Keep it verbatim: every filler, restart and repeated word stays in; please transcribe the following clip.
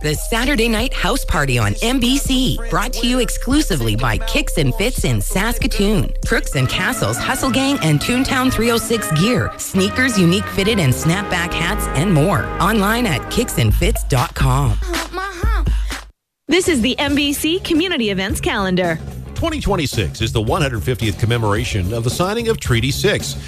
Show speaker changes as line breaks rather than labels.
The Saturday Night House Party on N B C. Brought to you exclusively by Kicks and Fits in Saskatoon. Crooks and Castles, Hustle Gang, and Toontown three oh six gear. Sneakers, unique fitted and snapback hats, and more. Online at kicks and fits dot com.
This is the N B C Community Events Calendar.
twenty twenty-six is the one hundred fiftieth commemoration of the signing of Treaty six.